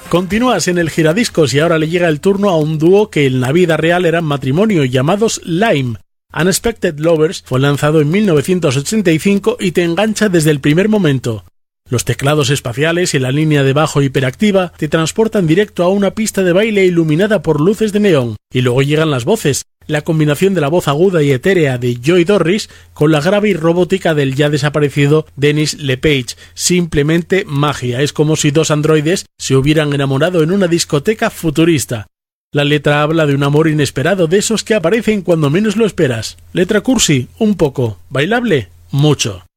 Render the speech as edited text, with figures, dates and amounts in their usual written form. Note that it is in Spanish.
Continúas en el giradiscos y ahora le llega el turno a un dúo que en la vida real eran matrimonio, llamados Lime. Unexpected Lovers fue lanzado en 1985 y te engancha desde el primer momento. Los teclados espaciales y la línea de bajo hiperactiva te transportan directo a una pista de baile iluminada por luces de neón. Y luego llegan las voces, la combinación de la voz aguda y etérea de Joy Dorris con la grave y robótica del ya desaparecido Dennis LePage. Simplemente magia, es como si dos androides se hubieran enamorado en una discoteca futurista. La letra habla de un amor inesperado, de esos que aparecen cuando menos lo esperas. Letra cursi, un poco. Bailable, mucho.